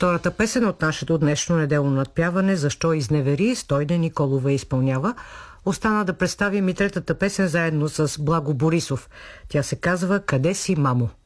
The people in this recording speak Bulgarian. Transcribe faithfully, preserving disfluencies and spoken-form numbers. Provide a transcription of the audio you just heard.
Втората песен от нашето днешно неделно надпяване "Защо изневери" Стойне Николова изпълнява. Остана да представим и третата песен заедно с Благо Борисов. Тя се казва "Къде си, мамо?"